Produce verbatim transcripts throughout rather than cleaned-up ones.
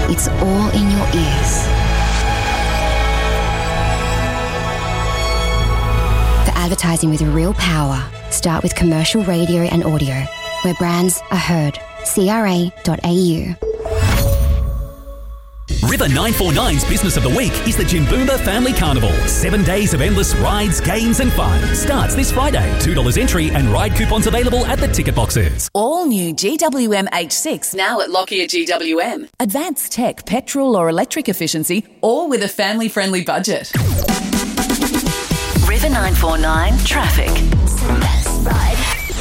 It's all in your ears. For advertising with real power, start with commercial radio and audio, where brands are heard. C R A dot A U. River nine forty-nine's Business of the Week is the Jimboomba Family Carnival. Seven days of endless rides, games and fun. Starts this Friday. two dollars entry and ride coupons available at the ticket boxes. All new G W M H six now at Lockyer G W M. Advanced tech, petrol or electric efficiency, all with a family-friendly budget. River nine forty-nine Traffic. Best ride.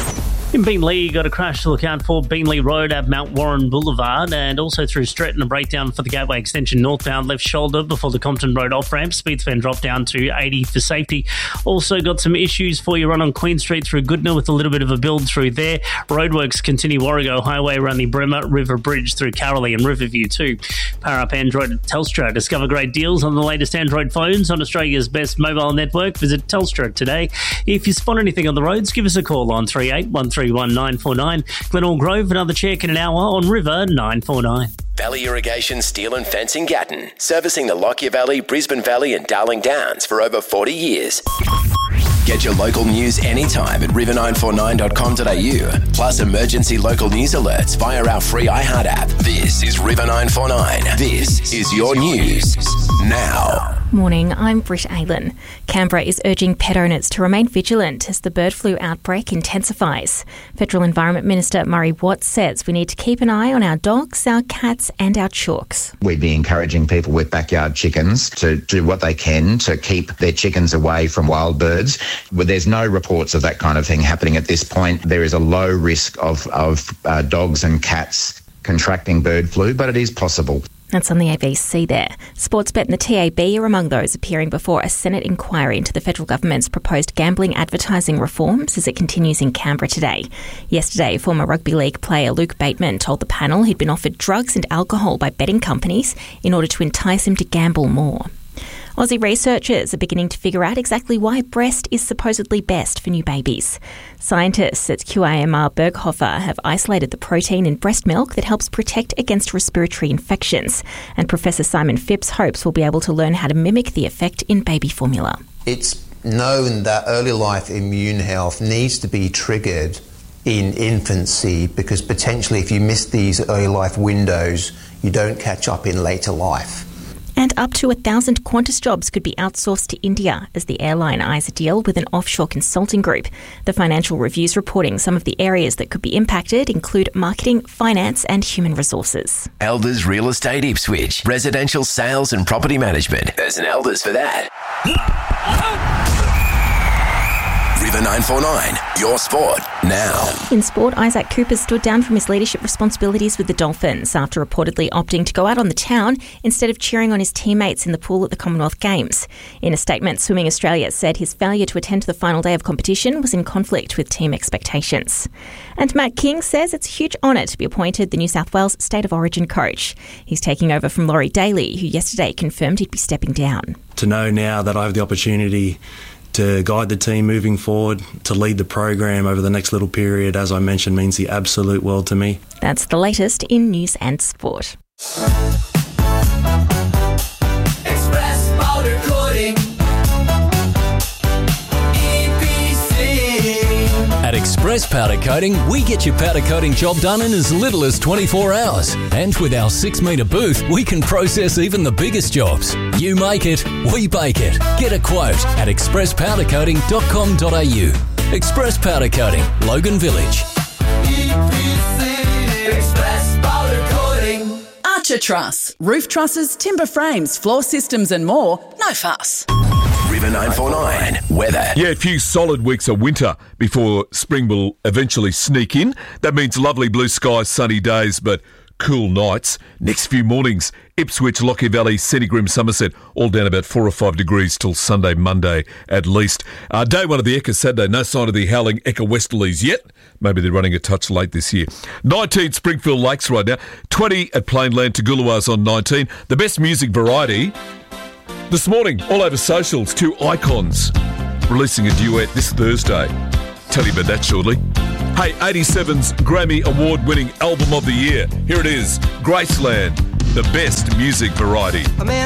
In Beenleigh, you got a crash to look out for Beenleigh Road at Mount Warren Boulevard, and also through Stretton, a breakdown for the Gateway Extension northbound left shoulder before the Compton Road off-ramp. Speed fan drop down to eighty for safety. Also got some issues for you run on Queen Street through Goodna with a little bit of a build through there. Roadworks continue Warrego Highway around the Bremer River Bridge through Cowley and Riverview too. Power up Android at Telstra. Discover great deals on the latest Android phones on Australia's best mobile network. Visit Telstra today. If you spot anything on the roads, give us a call on three eight one three one nine four nine. Glenelg Grove, another check in an hour on River nine forty-nine. Valley Irrigation Steel and Fencing Gatton, servicing the Lockyer Valley, Brisbane Valley and Darling Downs for over forty years. Get your local news anytime at river nine forty-nine dot com dot a u, plus emergency local news alerts via our free iHeart app. This is River nine forty-nine. This is your news now. Morning, I'm Britt Aylen. Canberra is urging pet owners to remain vigilant as the bird flu outbreak intensifies. Federal Environment Minister Murray Watt says we need to keep an eye on our dogs, our cats and our chooks. We'd be encouraging people with backyard chickens to do what they can to keep their chickens away from wild birds. But there's no reports of that kind of thing happening at this point. There is a low risk of, of uh, dogs and cats contracting bird flu, but it is possible. That's on the A B C there. Sportsbet and the T A B are among those appearing before a Senate inquiry into the federal government's proposed gambling advertising reforms as it continues in Canberra today. Yesterday, former rugby league player Luke Bateman told the panel he'd been offered drugs and alcohol by betting companies in order to entice him to gamble more. Aussie researchers are beginning to figure out exactly why breast is supposedly best for new babies. Scientists at Q I M R Berghofer have isolated the protein in breast milk that helps protect against respiratory infections. And Professor Simon Phipps hopes we'll be able to learn how to mimic the effect in baby formula. It's known that early life immune health needs to be triggered in infancy because potentially if you miss these early life windows, you don't catch up in later life. And up to a thousand Qantas jobs could be outsourced to India as the airline eyes a deal with an offshore consulting group. The Financial Review's reporting some of the areas that could be impacted include marketing, finance and human resources. Elders Real Estate Ipswich. Residential sales and property management. There's an Elders for that. River nine forty-nine, your sport now. In sport, Isaac Cooper stood down from his leadership responsibilities with the Dolphins after reportedly opting to go out on the town instead of cheering on his teammates in the pool at the Commonwealth Games. In a statement, Swimming Australia said his failure to attend the final day of competition was in conflict with team expectations. And Matt King says it's a huge honour to be appointed the New South Wales State of Origin coach. He's taking over from Laurie Daly, who yesterday confirmed he'd be stepping down. To know now that I have the opportunity to guide the team moving forward, to lead the program over the next little period, as I mentioned, means the absolute world to me. That's the latest in news and sport. Express Powder Coating. E P C. At Express Powder Coating, we get your powder coating job done in as little as twenty-four hours. And with our six metre booth, we can process even the biggest jobs. You make it, we bake it. Get a quote at express powder coating dot com dot a u. Express Powder Coating, Logan Village. E P C. Express Powder Coating. Archer Truss. Roof trusses, timber frames, floor systems and more. No fuss. River nine forty-nine, weather. Yeah, a few solid weeks of winter before spring will eventually sneak in. That means lovely blue skies, sunny days, but cool nights. Next few mornings, Ipswich, Lockyer Valley, Centigrim, Somerset, all down about four or five degrees till Sunday, Monday at least. Uh, day one of the Eka Saturday, no sign of the howling Eka Westerlies yet. Maybe they're running a touch late this year. nineteen Springfield Lakes right now. twenty at Plainland, Toogoolawah's on nineteen. The best music variety. This morning, all over socials, two icons releasing a duet this Thursday. Tell you about that shortly. Hey, eighty-seven's Grammy Award-winning Album of the Year. Here it is, Graceland. the best music variety. A man